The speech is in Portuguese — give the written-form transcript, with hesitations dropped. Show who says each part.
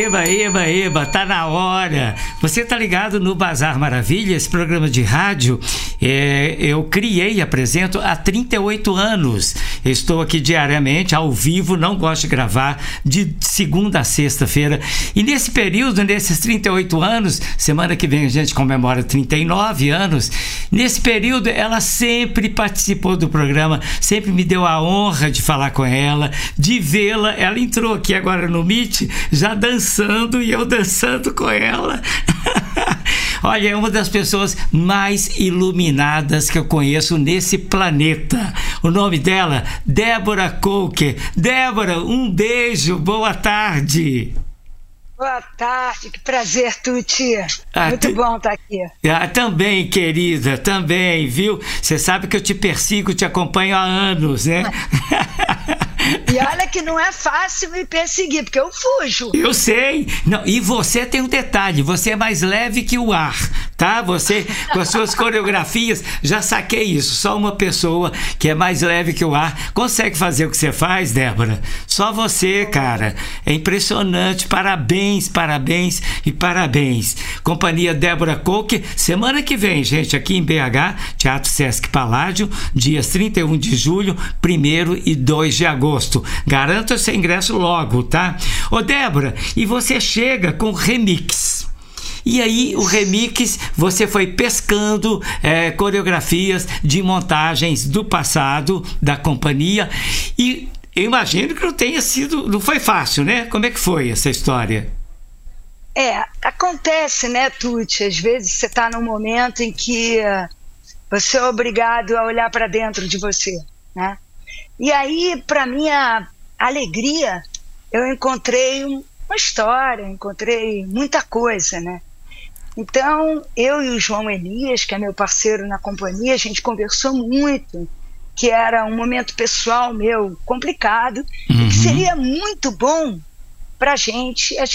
Speaker 1: Eba, eba, eba, tá na hora. Você tá ligado no Bazar Maravilha, esse programa de rádio. Eu criei e apresento há 38 anos. Estou aqui diariamente, ao vivo, não gosto de gravar, de segunda a sexta-feira. E nesse período, nesses 38 anos, semana que vem a gente comemora 39 anos, nesse período ela sempre participou do programa, sempre me deu a honra de falar com ela, de vê-la. Ela entrou aqui agora no Meet, já dançando e eu dançando com ela. Olha, é uma das pessoas mais iluminadas que eu conheço nesse planeta. O nome dela, Débora Coker. Débora, um beijo, boa tarde.
Speaker 2: Boa tarde, que prazer, Tuti. Muito bom estar aqui.
Speaker 1: Também, querida, também, viu? Você sabe que eu te persigo, te acompanho há anos, né?
Speaker 2: E olha que não é fácil me perseguir, porque eu fujo.
Speaker 1: Eu sei. Não, e você tem um detalhe, você é mais leve que o ar, tá? Você, com as suas coreografias, já saquei isso. Só uma pessoa que é mais leve que o ar consegue fazer o que você faz, Débora. Só você, cara. É impressionante. Parabéns, parabéns e parabéns. Companhia Débora Coker. Semana que vem, gente, aqui em BH, Teatro Sesc Paládio, dias 31 de julho, 1º e 2 de agosto. Garanta seu ingresso logo, tá? Ô, Débora, e você chega com remix. E aí, o remix, você foi pescando coreografias de montagens do passado da companhia. E eu imagino que não tenha sido, não foi fácil, né? Como é que foi essa história?
Speaker 2: Acontece, né, Tuti? Às vezes você está num momento em que você é obrigado a olhar para dentro de você, né? E aí, para minha alegria, eu encontrei uma história, encontrei muita coisa, né? Então, eu e o João Elias, que é meu parceiro na companhia, a gente conversou muito, que era um momento pessoal meu complicado, e que seria muito bom para a gente